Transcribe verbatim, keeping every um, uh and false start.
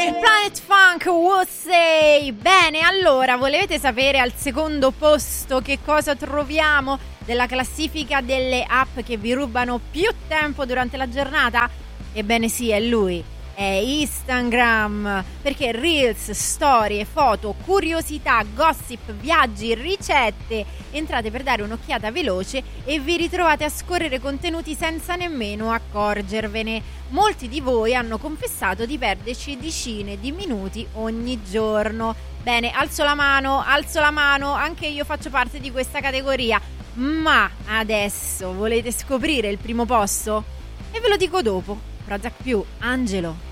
Planet Funk, Woosey. Bene, allora, volete sapere al secondo posto che cosa troviamo della classifica delle app che vi rubano più tempo durante la giornata? Ebbene sì, è lui, è Instagram, perché Reels, storie, foto, curiosità, gossip, viaggi, ricette, entrate per dare un'occhiata veloce e vi ritrovate a scorrere contenuti senza nemmeno accorgervene. Molti di voi hanno confessato di perderci decine di minuti ogni giorno. Bene, alzo la mano, alzo la mano, anche io faccio parte di questa categoria. Ma adesso volete scoprire il primo posto? E ve lo dico dopo. Prozac più, Angelo.